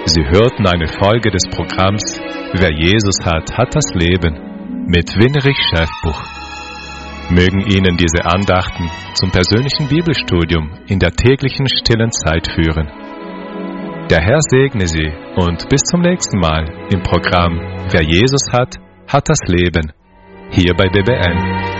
Sie hörten eine Folge des Programms Wer Jesus hat, hat das Leben mit Winnerich Schäfbuch. Mögen Ihnen diese Andachten zum persönlichen Bibelstudium in der täglichen stillen Zeit führen. Der Herr segne Sie und bis zum nächsten Mal im Programm Wer Jesus hat, hat das Leben, hier bei BBN.